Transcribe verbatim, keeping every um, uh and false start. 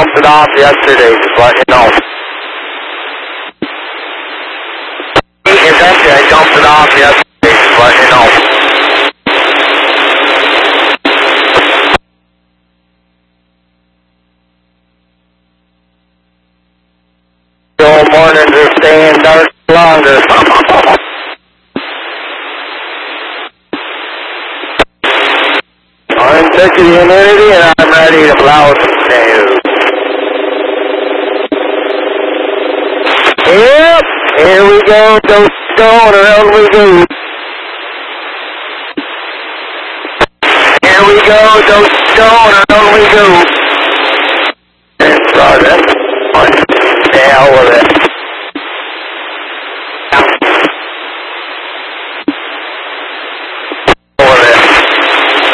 dumped it off yesterday, just let you know. It's empty, I dumped it off yesterday, just let you know. Still mornings are staying dark longer. I'm sick of the humidity and I'm ready to blow some snow. Yep, here we go, go stone, around we go. Here we go, go stone, around we go. And so that's one. The hell with it.